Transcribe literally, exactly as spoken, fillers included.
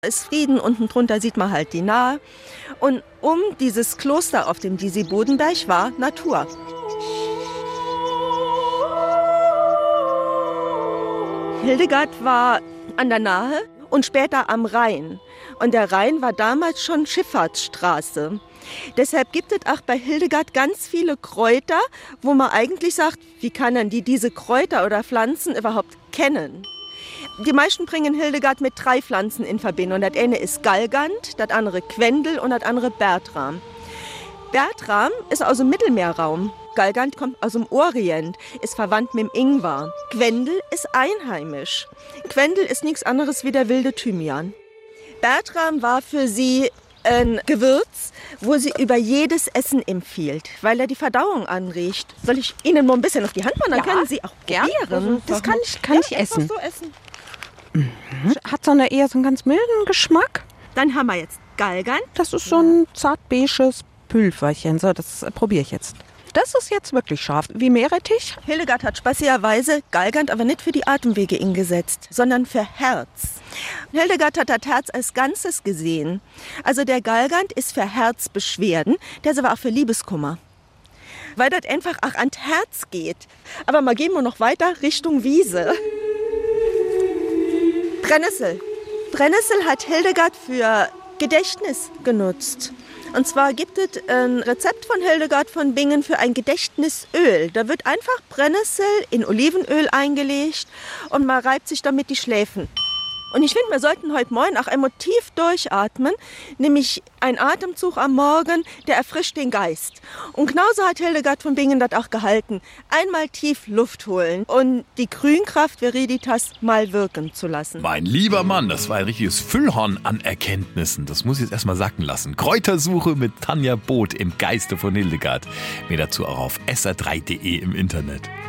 ist Frieden, unten drunter sieht man halt die Nahe. Und um dieses Kloster auf dem Disi-Bodenberg war Natur. Hildegard war an der Nahe und später am Rhein. Und der Rhein war damals schon Schifffahrtsstraße. Deshalb gibt es auch bei Hildegard ganz viele Kräuter, wo man eigentlich sagt, wie kann denn die diese Kräuter oder Pflanzen überhaupt kennen? Die meisten bringen Hildegard mit drei Pflanzen in Verbindung. Das eine ist Galgant, das andere Quendel und das andere Bertram. Bertram ist aus dem Mittelmeerraum. Galgant kommt aus dem Orient, ist verwandt mit dem Ingwer. Quendel ist einheimisch. Quendel ist nichts anderes wie der wilde Thymian. Bertram war für sie ein Gewürz, wo sie über jedes Essen empfiehlt, weil er die Verdauung anregt. Soll ich Ihnen mal ein bisschen auf die Hand machen? Dann ja, können Sie auch gern. probieren. Das kann ich, kann ja, ich essen. So essen. Mhm. Hat so eine, eher so einen ganz milden Geschmack. Dann haben wir jetzt Galgant. Das ist so ein zartbeiges Pülverchen. So, das äh, probiere ich jetzt. Das ist jetzt wirklich scharf. Wie Meerrettich? Hildegard hat spaßigerweise Galgant aber nicht für die Atemwege eingesetzt, sondern für Herz. Hildegard hat das Herz als Ganzes gesehen. Also der Galgant ist für Herzbeschwerden, der ist aber auch für Liebeskummer. Weil das einfach auch ans Herz geht. Aber mal gehen wir noch weiter Richtung Wiese. Brennnessel. Brennnessel hat Hildegard für Gedächtnis genutzt. Und zwar gibt es ein Rezept von Hildegard von Bingen für ein Gedächtnisöl. Da wird einfach Brennnessel in Olivenöl eingelegt und man reibt sich damit die Schläfen. Und ich finde, wir sollten heute Morgen auch einmal tief durchatmen, nämlich ein Atemzug am Morgen, der erfrischt den Geist. Und genauso hat Hildegard von Bingen das auch gehalten. Einmal tief Luft holen und die Grünkraft Viriditas mal wirken zu lassen. Mein lieber Mann, das war ein richtiges Füllhorn an Erkenntnissen. Das muss ich jetzt erstmal sacken lassen. Kräutersuche mit Tanja Both im Geiste von Hildegard. Mehr dazu auch auf s r drei punkt d e im Internet.